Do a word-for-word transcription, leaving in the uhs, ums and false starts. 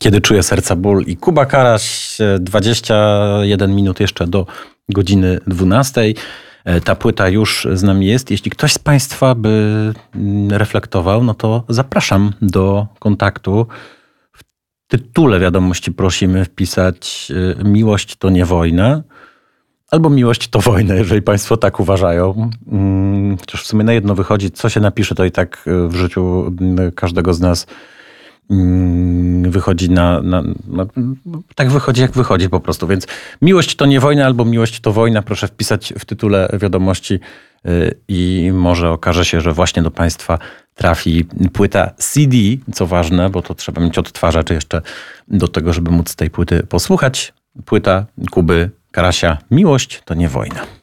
Kiedy czuję serca ból i Kuba Karaś, dwadzieścia jeden minut jeszcze do godziny dwunastej. Ta płyta już z nami jest. Jeśli ktoś z Państwa by reflektował, no to zapraszam do kontaktu. W tytule wiadomości prosimy wpisać miłość to nie wojna. Albo miłość to wojna, jeżeli Państwo tak uważają. Chociaż w sumie na jedno wychodzi, co się napisze, to i tak w życiu każdego z nas wychodzi na, na, na... Tak wychodzi, jak wychodzi po prostu. Więc miłość to nie wojna, albo miłość to wojna. Proszę wpisać w tytule wiadomości i może okaże się, że właśnie do Państwa trafi płyta C D, co ważne, bo to trzeba mieć odtwarzacz jeszcze do tego, żeby móc tej płyty posłuchać. Płyta Kuby Karasia. Miłość to nie wojna.